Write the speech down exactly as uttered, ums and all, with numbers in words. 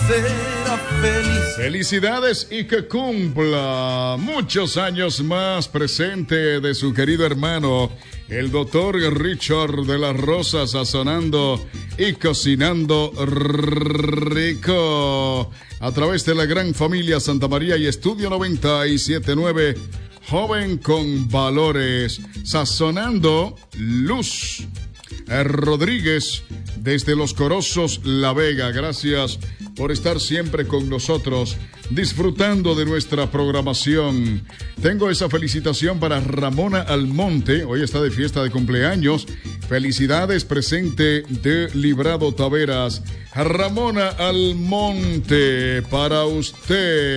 será feliz. Felicidades y que cumpla muchos años más, presente de su querido hermano, el doctor Richard de la Rosa, sazonando y cocinando rico. A través de la gran familia Santa María y Estudio noventa y siete punto nueve, joven con valores, sazonando luz. Rodríguez, desde Los Corozos, La Vega, gracias por estar siempre con nosotros, disfrutando de nuestra programación. Tengo esa felicitación para Ramona Almonte, hoy está de fiesta de cumpleaños. Felicidades, presente de Librado Taveras. Ramona Almonte, para usted.